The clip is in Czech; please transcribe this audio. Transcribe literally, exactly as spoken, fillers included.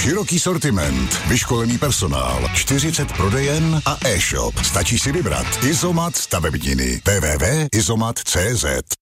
Široký sortiment, vyškolený personál, čtyřicet prodejen a e-shop. Stačí si vybrat. Izomat stavebniny. w w w tečka izomat tečka cé zet